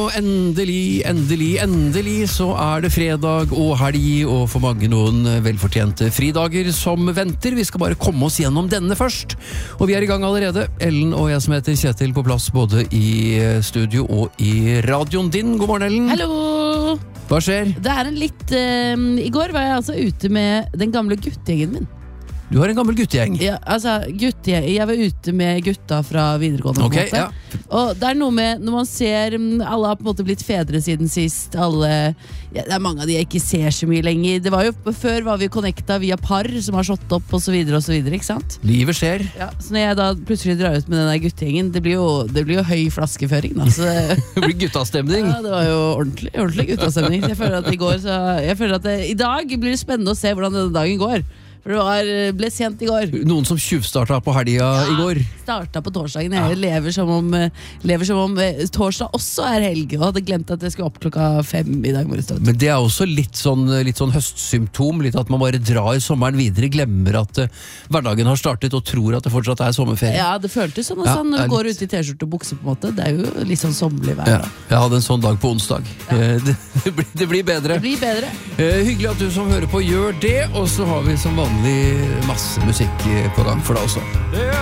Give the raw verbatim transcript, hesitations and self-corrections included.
Og endelig, endelig, endelig så er det fredag og helg, og for mange noen velfortjente fridager som venter. Vi skal bare komme oss gjennom denne først. Og vi er i gang allerede. Ellen og jeg som heter Kjetil på plass både i studio og i radioen din. God morgen, Ellen. Hallo! Hva skjer? Det er en litt... Uh, I går var jeg altså ute med den gamle guttegjengen min. Du har en gammel guttegjeng. Ja, altså, guttegjeng. Jeg var ute med gutta fra videregående. Okay, på en måte. Ja. Og det er noe med, når man ser, alle har på en måte blitt fedre siden sist, alle, ja, det er mange av de jeg ikke ser så mye lenger. Det var jo, før var vi connecta via par som har slått opp og så videre og så videre, ikke sant? Livet skjer. Ja, så når jeg da plutselig drar ut med den der guttegjengen, det blir jo, det blir jo høy flaskeføring da. Så det, det blir guttastemning. Ja, det var jo ordentlig, ordentlig guttastemning. Så jeg føler at i går, så, jeg føler at det, i dag blir det spennende å se hvordan denne dagen går. For det var, ble sent i går. Noen som tjuvstarta på helga ja, i går. Starta på torsdagen. Jeg ja. lever, som om, lever som om torsdag også er helg. Og hadde glemt at jeg skulle opp klokka fem i dag morges. Men det er også litt sånn, litt sånn høstsymptom. Litt at man bare drar sommeren videre. Glemmer at uh, hverdagen har startet og tror at det fortsatt er sommerferie. Ja, det føltes sånn, ja, sånn når du går ut i t-skjorte og bukse på en måte. Det er jo litt sånn sommerlig vær. Ja, jeg hadde en sånn dag på onsdag. Ja. Det, det, blir, det blir bedre. Det blir bedre. Uh, hyggelig at du som hører på gjør det. Og så har vi som vanlig masse musikk på gang for deg også.